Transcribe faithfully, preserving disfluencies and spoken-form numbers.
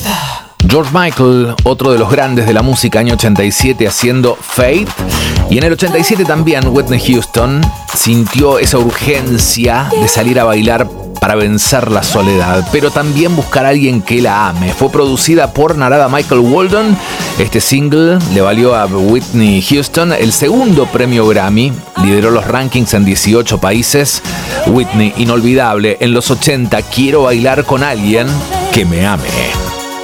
George Michael, otro de los grandes de la música, año ochenta y siete, haciendo Faith. Y en el ochenta y siete también Whitney Houston sintió esa urgencia de salir a bailar para vencer la soledad, pero también buscar a alguien que la ame. Fue producida por Narada Michael Walden. Este single le valió a Whitney Houston el segundo premio Grammy. Lideró los rankings en dieciocho países. Whitney, inolvidable. En los ochenta, quiero bailar con alguien que me ame.